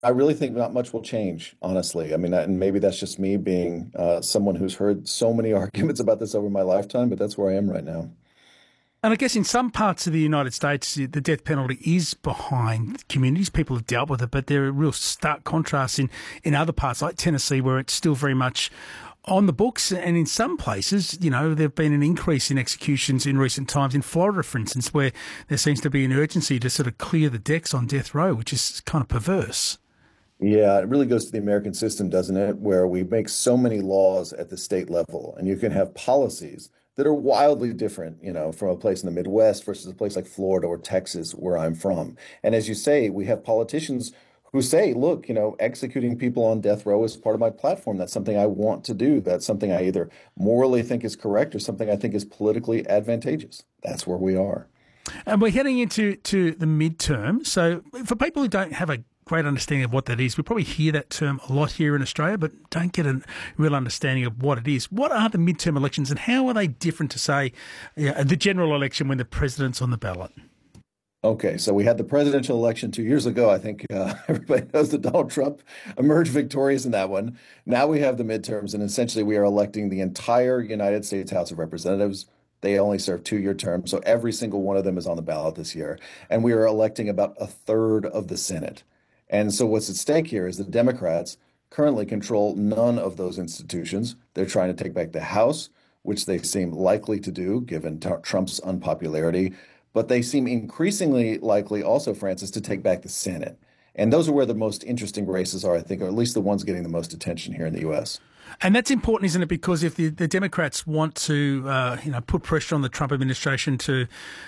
I really think not much will change, honestly. I mean, and maybe that's just me being someone who's heard so many arguments about this over my lifetime, but that's where I am right now. And I guess in some parts of the United States, the death penalty is behind communities. People have dealt with it, but there are real stark contrasts in other parts, like Tennessee, where it's still very much on the books. And in some places, you know, there have been an increase in executions in recent times. In Florida, for instance, where there seems to be an urgency to sort of clear the decks on death row, which is kind of perverse. Yeah, it really goes to the American system, doesn't it? Where we make so many laws at the state level, and you can have policies that are wildly different, you know, from a place in the Midwest versus a place like Florida or Texas, where I'm from. And as you say, we have politicians who say, look, you know, executing people on death row is part of my platform. That's something I want to do. That's something I either morally think is correct or something I think is politically advantageous. That's where we are. And we're heading into the midterm. So for people who don't have a great understanding of what that is, we probably hear that term a lot here in Australia, but don't get a real understanding of what it is. What are the midterm elections and how are they different to, say, the general election when the president's on the ballot? Okay, so we had the presidential election 2 years ago. I think everybody knows that Donald Trump emerged victorious in that one. Now we have the midterms, and essentially we are electing the entire United States House of Representatives. They only serve 2-year terms, so every single one of them is on the ballot this year. And we are electing about a third of the Senate. And so what's at stake here is the Democrats currently control none of those institutions. They're trying to take back the House, which they seem likely to do given Trump's unpopularity. But they seem increasingly likely also, Francis, to take back the Senate. And those are where the most interesting races are, I think, or at least the ones getting the most attention here in the U.S. And that's important, isn't it? Because if the Democrats want to, put pressure on the Trump administration to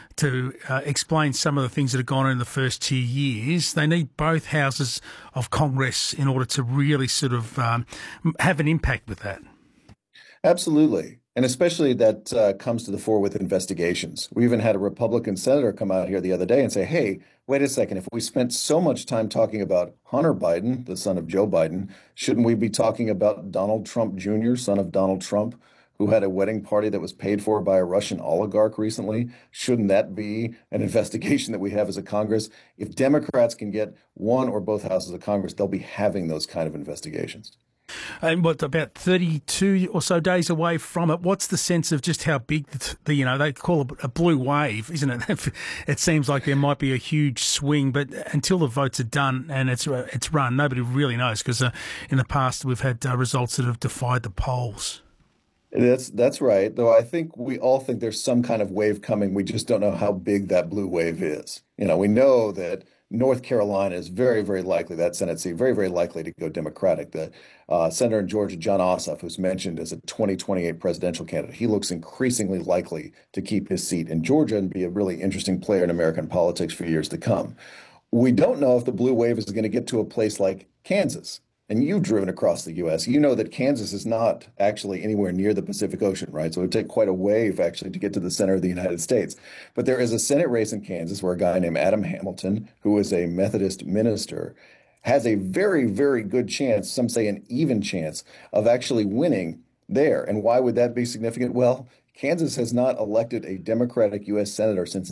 explain some of the things that have gone on in the first 2 years, they need both houses of Congress in order to really sort of have an impact with that. Absolutely. And especially that comes to the fore with investigations. We even had a Republican senator come out here the other day and say, hey, wait a second, if we spent so much time talking about Hunter Biden, the son of Joe Biden, shouldn't we be talking about Donald Trump Jr., son of Donald Trump, who had a wedding party that was paid for by a Russian oligarch recently? Shouldn't that be an investigation that we have as a Congress? If Democrats can get one or both houses of Congress, they'll be having those kind of investigations. And what, about 32 or so days away from it, what's the sense of just how big they call it a blue wave, isn't it? It seems like there might be a huge swing, but until the votes are done and it's run, nobody really knows because in the past we've had results that have defied the polls. That's right. Though I think we all think there's some kind of wave coming. We just don't know how big that blue wave is. You know, we know that North Carolina is very, very likely, that Senate seat, very, very likely to go Democratic. The senator in Georgia, John Ossoff, who's mentioned as a 2028 presidential candidate, he looks increasingly likely to keep his seat in Georgia and be a really interesting player in American politics for years to come. We don't know if the blue wave is going to get to a place like Kansas. And you've driven across the U.S. You know that Kansas is not actually anywhere near the Pacific Ocean, right? So it would take quite a wave actually to get to the center of the United States. But there is a Senate race in Kansas where a guy named Adam Hamilton, who is a Methodist minister, has a very, very good chance, some say an even chance, of actually winning there. And why would that be significant? Well, Kansas has not elected a Democratic U.S. Senator since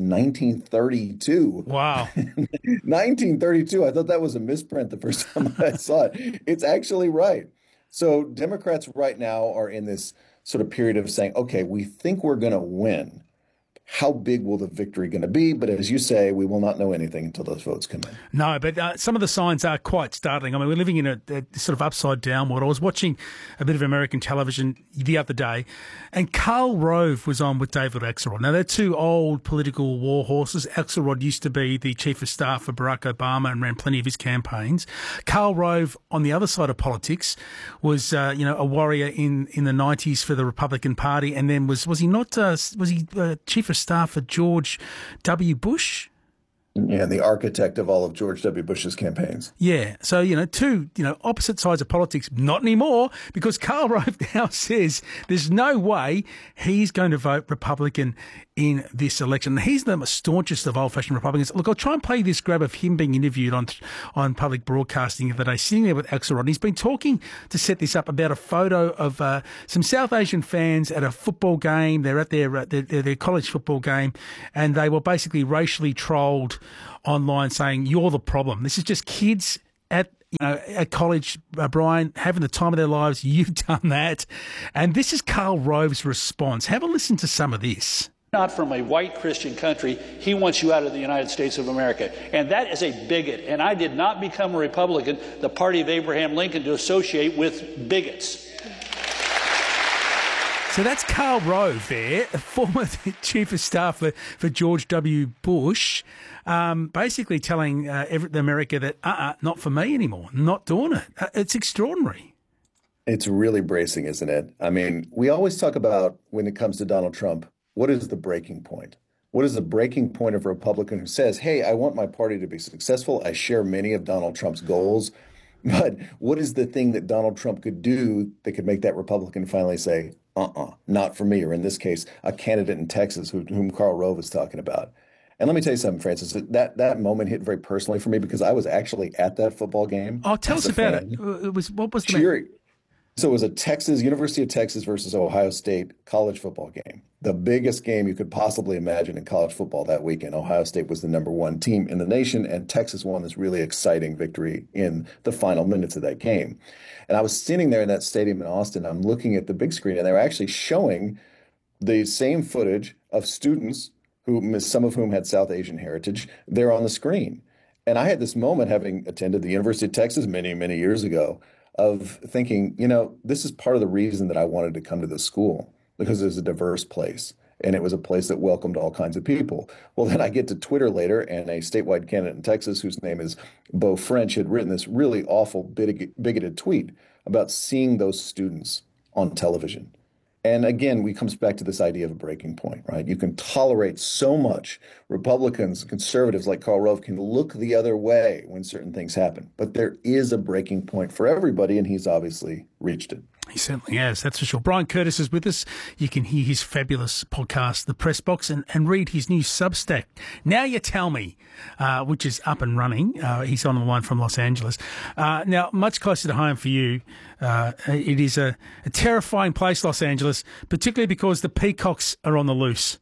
1932. Wow. 1932. I thought that was a misprint the first time I saw it. It's actually right. So Democrats right now are in this sort of period of saying, okay, we think we're going to win. How big will the victory going to be? But as you say, we will not know anything until those votes come in. No, but some of the signs are quite startling. I mean, we're living in a sort of upside down world. I was watching a bit of American television the other day, and Karl Rove was on with David Axelrod. Now, they're two old political war horses. Axelrod used to be the chief of staff for Barack Obama and ran plenty of his campaigns. Karl Rove, on the other side of politics, was a warrior in the 90s for the Republican Party, and then was he not chief of staff for George W. Bush? Yeah, the architect of all of George W. Bush's campaigns. Yeah. So, two, opposite sides of politics. Not anymore, because Karl Rove now says there's no way he's going to vote Republican in this election. He's the staunchest of old-fashioned Republicans. Look, I'll try and play this grab of him being interviewed on public broadcasting the other day, sitting there with Axelrod. He's been talking to set this up about a photo of some South Asian fans at a football game. They're at their college football game, and they were basically racially trolled online saying, you're the problem. This is just kids at at college, Brian, having the time of their lives. You've done that. And this is Karl Rove's response. Have a listen to some of this. Not from a white Christian country. He wants you out of the United States of America. And that is a bigot. And I did not become a Republican, the party of Abraham Lincoln, to associate with bigots. So that's Karl Rove there, a former chief of staff for George W. Bush, basically telling America that, not for me anymore, not doing it. It's extraordinary. It's really bracing, isn't it? I mean, we always talk about, when it comes to Donald Trump, what is the breaking point? What is the breaking point of a Republican who says, hey, I want my party to be successful. I share many of Donald Trump's goals. But what is the thing that Donald Trump could do that could make that Republican finally say, not for me, or in this case, a candidate in Texas whom Karl Rove is talking about? And let me tell you something, Francis, that moment hit very personally for me because I was actually at that football game. Oh, tell us about it. What was the cheering? So it was a University of Texas versus Ohio State college football game. The biggest game you could possibly imagine in college football that weekend. Ohio State was the #1 team in the nation, and Texas won this really exciting victory in the final minutes of that game. And I was sitting there in that stadium in Austin. I'm looking at the big screen, and they were actually showing the same footage of students some of whom had South Asian heritage, there on the screen. And I had this moment, having attended the University of Texas many, many years ago, of thinking, this is part of the reason that I wanted to come to this school, because it was a diverse place and it was a place that welcomed all kinds of people. Well, then I get to Twitter later, and a statewide candidate in Texas whose name is Beau French had written this really awful bigoted tweet about seeing those students on television. And again, we comes back to this idea of a breaking point, right? You can tolerate so much. Republicans, conservatives like Karl Rove can look the other way when certain things happen. But there is a breaking point for everybody, and he's obviously reached it. He certainly has, that's for sure. Brian Curtis is with us. You can hear his fabulous podcast, The Press Box, and read his new Substack, Now You Tell Me, which is up and running. He's on the line from Los Angeles. Now, much closer to home for you, it is a terrifying place, Los Angeles, particularly because the peacocks are on the loose.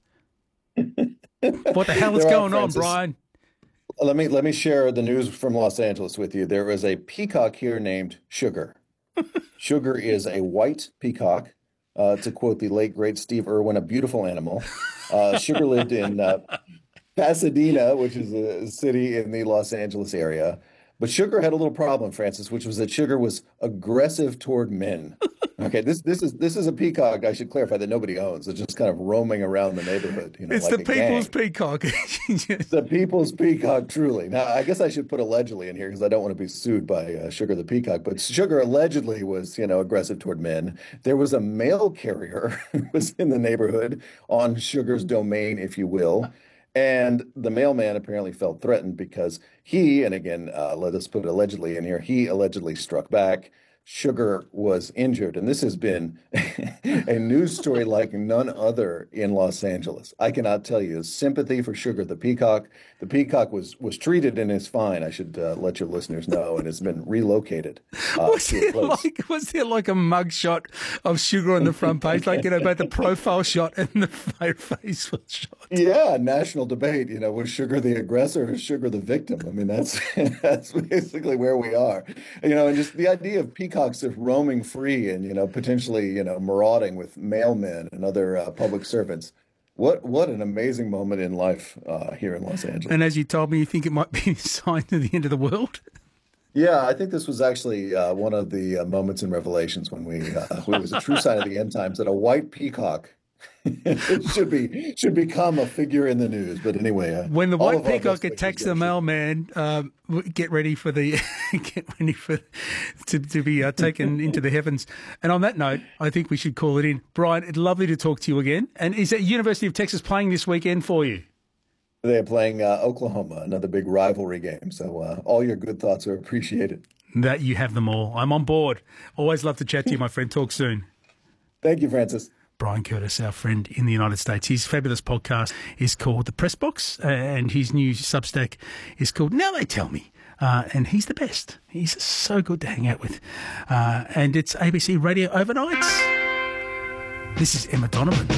What the hell is going on, Brian? Let me share the news from Los Angeles with you. There is a peacock here named Sugar. Sugar is a white peacock, to quote the late, great Steve Irwin, a beautiful animal. Sugar lived in Pasadena, which is a city in the Los Angeles area. But Sugar had a little problem, Francis, which was that Sugar was aggressive toward men. Okay, this is a peacock, I should clarify, that nobody owns. It's just kind of roaming around the neighborhood. It's like the people's peacock. The people's peacock, truly. Now, I guess I should put allegedly in here because I don't want to be sued by Sugar the peacock. But Sugar allegedly was, aggressive toward men. There was a mail carrier who was in the neighborhood on Sugar's domain, if you will. And the mailman apparently felt threatened because he, and again, let us put allegedly in here, he allegedly struck back. Sugar was injured. And this has been a news story like none other in Los Angeles. I cannot tell you. Sympathy for Sugar the peacock. The peacock was treated and is fine, I should let your listeners know, and has been relocated. Was there like a mug shot of Sugar on the front page, like, about the profile shot and the face shot? Yeah, national debate, was Sugar the aggressor or Sugar the victim? I mean, that's basically where we are. And just the idea of peacocks are roaming free and, potentially, marauding with mailmen and other public servants. What an amazing moment in life here in Los Angeles. And as you told me, you think it might be a sign of the end of the world? Yeah, I think this was actually one of the moments in Revelations when it was a true sign of the end times that a white peacock should become a figure in the news. But anyway, when the white peacock attacks the mailman, get ready to be taken into the heavens. And on that note, I think we should call it in. Brian, it's lovely to talk to you again. And is that University of Texas playing this weekend for you? They're playing Oklahoma, another big rivalry game. So all your good thoughts are appreciated. That you have them all. I'm on board. Always love to chat to you, my friend. Talk soon. Thank you, Francis. Brian Curtis, our friend in the United States. His fabulous podcast is called The Press Box, and his new Substack is called Now They Tell Me. And he's the best. He's so good to hang out with. And it's ABC Radio Overnights. This is Emma Donovan.